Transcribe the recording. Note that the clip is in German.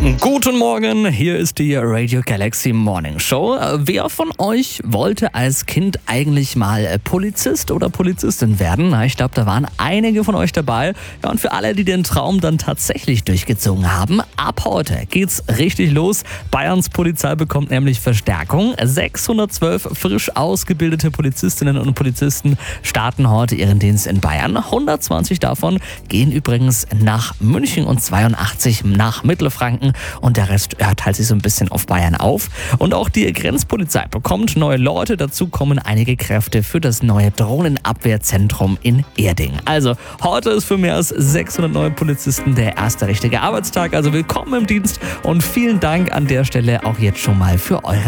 Guten Morgen, hier ist die Radio Galaxy Morning Show. Wer von euch wollte als Kind eigentlich mal Polizist oder Polizistin werden? Ich glaube, da waren einige von euch dabei. Ja, und für alle, die den Traum dann tatsächlich durchgezogen haben, ab heute geht's richtig los. Bayerns Polizei bekommt nämlich Verstärkung. 612 frisch ausgebildete Polizistinnen und Polizisten starten heute ihren Dienst in Bayern. 120 davon gehen übrigens nach München und 82 nach Mittelfranken. Und der Rest teilt sich so ein bisschen auf Bayern auf. Und auch die Grenzpolizei bekommt neue Leute. Dazu kommen einige Kräfte für das neue Drohnenabwehrzentrum in Erding. Also heute ist für mehr als 600 neue Polizisten der erste richtige Arbeitstag. Also willkommen im Dienst und vielen Dank an der Stelle auch jetzt schon mal für euren